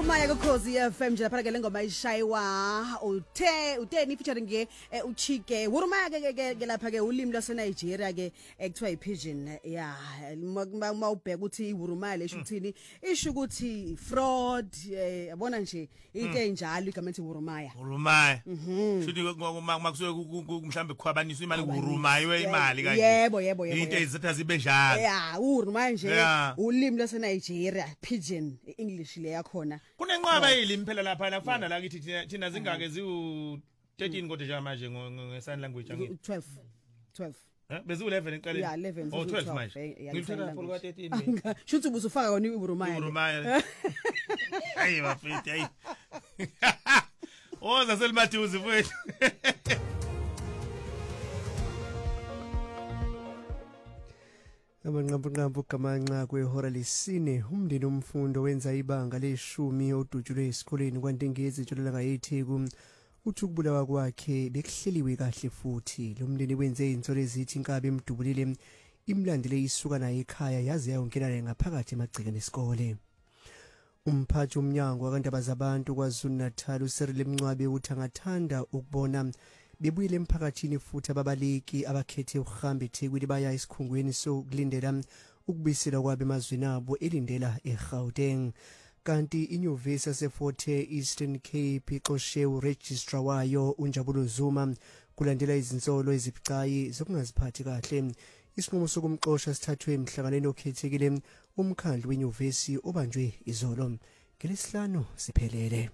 Urumaya kokhozi FM nje lapha ke lengoma ishayiwa uteni featuring ke uchike Urumaya ke lapha ke ulimi lwase Nigeria ke ekuthiwa iPidgin ya mawubheka ukuthi Urumaya lesho ukuthini isho ukuthi fraud yabona nje into enjalo igama ethi Urumaya shuthi makusuke mhlambe kukhwabaniswa imali kurumaywe imali kanje yebo into ezithatha zibe njalo ya Urumaya nje ulimi lwase Nigeria Pidgin English le yakhona kunenqaba yilimi phela lapha kufana la kithi thina zingake ziwu 13 kodwa nje manje ngesign language angithi 12 bezu 11 eqaleni ya 11 oh 12 manje ngilithola for 13 shuthi ubusufaka wona Urumaya hayi bafethi hayi oza selimathuzi mfowethu Amanqampu gamanqa kwehora lesine umndeni omfundo wenza ibanga le10 odutshulwe esikoleni kwaNtengezi etsholela ngayeTheku uthi ukubulawa kwakhe bekuhleliwe kahle futhi lo mndeni wenze insolo ezithi inkabi emdubulile imlandile isuka naye ekhaya yaze yayongena naye ngaphakathi emagcekeni esikole umphathi umnyango wakandaba zabantu kwaZulu-Natal uSerile Mncwabe uthi angathanda ukubona bebuyile emphakathini futhi ababaleki abakhethe ukuhamba eThekwini baya esikhungweni sokulindela ukubisela kwabe emazweni abo elindela eGauteng kanti inyuvesi yaseFort Hare Eastern Cape ixoshe uregistrar wayo uNjabulo Zuma kulandela izinsolo ezibucayi zokungaziphathi kahle isinqumo sokumxosha sithathwe emhlanganweni okhethekile umkhandlu wenyuvesi obanjwe izolo ngelesihlanu siphelele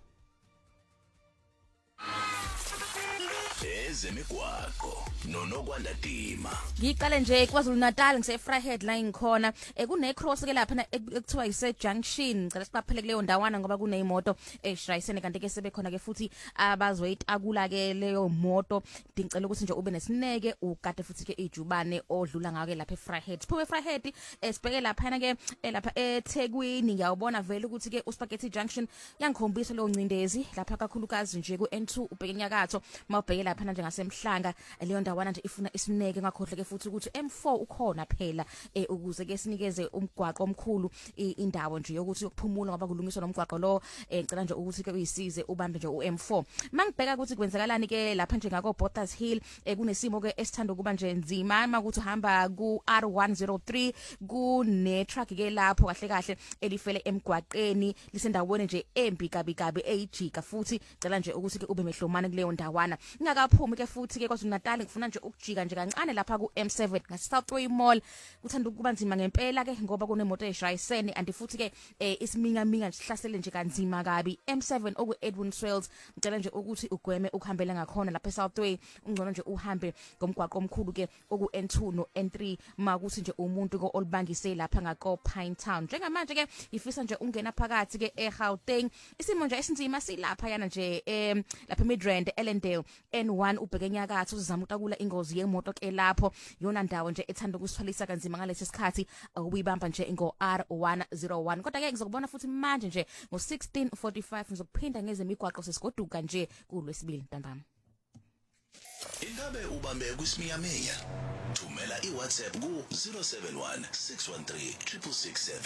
Zemigwaqo nonokwanda dima ngiqale nje kwaZulu-Natal ngise-Vryheid la ngikhona kune cross ke lapha ekuthiwa ise junction ngicela siqaphele kuleyo ndawana ngoba kuneyimoto eshayisene kanti ke sebekhona ke futhi abazoyitakula ke leyo moto ngicela ukuthi nje ube nesineke ugade futhi ke ijubane odlula ngayo ke lapha eVryheid siphume eVryheid sibheke lapha ke lapha eThekwini ngiyawubona vele ukuthi ke uSpaghetti junction yangikhombisa leyo ncindezi lapha kakhulukazi nje ku N2 ubheke enyakatho mawubheke lapha nje ngasemhlanga leyo ndawana nje ifuna isineke ngakhohle ke futhi ukuthi M4 ukhona phela ukuze ke sinikeze umgwaqo omkhulu indawo nje yokuthi yokuphumula ngoba kulungiswa nomgwaqo lo ngicela nje ukuthi ke uyisize ubambe nje uM4 mangibheka ukuthi kwenzakalani ke lapha nje ngako Bottas Hill kunesimo ke esithanda kuba nje nzima makuthi uhamba ku R103 kune truck ke lapho kahle kahle elifele emgwaqeni lisendaweni nje embi kabi ejika futhi ngicela nje ukuthi ke ube mehlomane kuleyo ndawana ngakaphumi ke futhi ke kwaZulu-Natal ngifuna nje ukujika nje kancane lapha ku M7 ngaSouthway Mall kuthanda ukuba nzima ngempela ke ngoba kunemoto eshayisene andifuthi ke isiminya sihlasele nje kanzima kabi M7 oku Edwin Swales ngicela nje ukuthi ugweme ukuhambela ngakhona lapha eSouthway ungcono nje uhambe ngomgwaqo omkhulu ke oku N2 no N3 makuthi nje umuntu ko olibangise lapha ngako Pinetown njengamanje ke ifisa nje ungena phakathi ke eGauteng isimo nje esinzima silapha yana nje lapha eMidrand Ellendale N1 ubheke enyakatho uzama utakula ingozi yemoto ke lapho yona ndawo nje ethanda ukusithwalisa kanzima ngalesi sikhathi uyibamba nje ngo R101 kodwa ke ngizokubona futhi manje nje ngo 16:45 ngizokuphinda ngezemigwaqo sesigoduka nje kulwesibili ntambama Ingabe ubambe kwisiminyaminya thumela iWhatsApp ku 071 613 667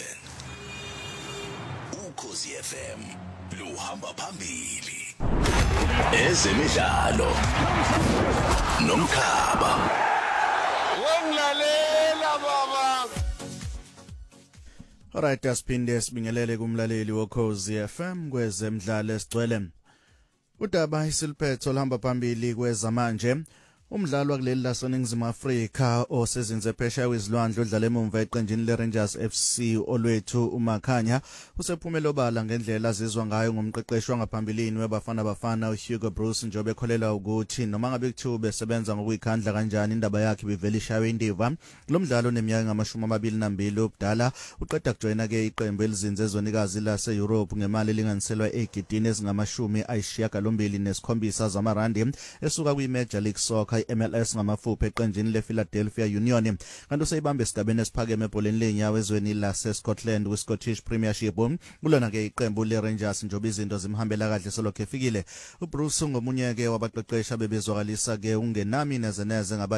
Ukhozi FM luhamba phambili ezemidlalo nomkhaba wongilalela baba Alright asiphinde sibingelele kumlaleli wokhozi FM kwezemidlalo esigcwele udaba isiliphetho lihamba phambili kwezamanje umdlalo wakuleli laseNingizimu Afrika osezinze phesheya wezilwandle odlala emumva eqenjini leRangers FC olwethu uMakhanya usephumela obala ngendlela azizwa ngayo ngomqeqeshi wangaphambilini weBafana uHugo Bruce njobe ekholela ukuthi noma ngabe kuthiwa besebenza ngokuyikhandla kanjani indaba yakhe bivela ishawe indiva lo mdlalo neminyaka ngama22 obudala uqeda kujoyina ke iqembu elizinze ezwenikazi laseEurope ngemali elinganiselwa egidini ezingama87 zamarandi esuka kwiMajor League Soccer MLS ngamafuphi eqenjini lePhiladelphia Union kanti useyibambe esigabeni esiphakeme ebholeni lenyawo ezweni laseScotland kwiScottish Premiership kulona ke iqembu leRangers njobe izinto zimhambela kahle selokho efikile uBruce ngomunye ke wabaqeqesha bebezwakalisa ke ungenami neze ngaba